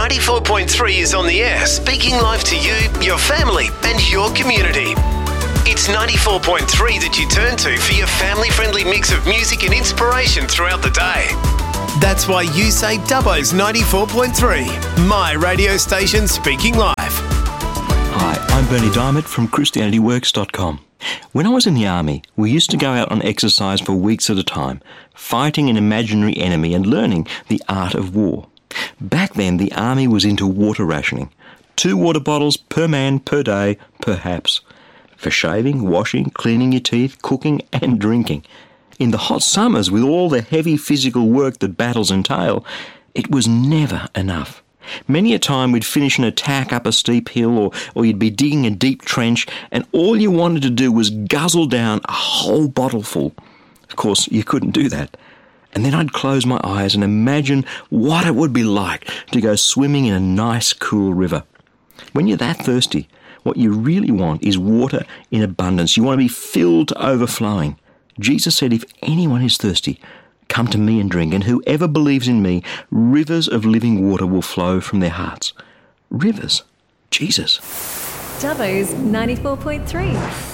94.3 is on the air, speaking live to you, your family and your community. It's 94.3 that you turn to for your family-friendly mix of music and inspiration throughout the day. That's why you say Dubbo's 94.3, my radio station speaking live. Hi, I'm Bernie Diamond from ChristianityWorks.com. When I was in the army, we used to go out on exercise for weeks at a time, fighting an imaginary enemy and learning the art of war. Back then, the army was into water rationing. 2 water bottles per man per day, perhaps. For shaving, washing, cleaning your teeth, cooking and drinking. In the hot summers, with all the heavy physical work that battles entail, it was never enough. Many a time we'd finish an attack up a steep hill or you'd be digging a deep trench and all you wanted to do was guzzle down a whole bottle full. Of course, you couldn't do that. And then I'd close my eyes and imagine what it would be like to go swimming in a nice, cool river. When you're that thirsty, what you really want is water in abundance. You want to be filled to overflowing. Jesus said, if anyone is thirsty, come to me and drink, and whoever believes in me, rivers of living water will flow from their hearts. Rivers. Jesus. Dubbo's 94.3.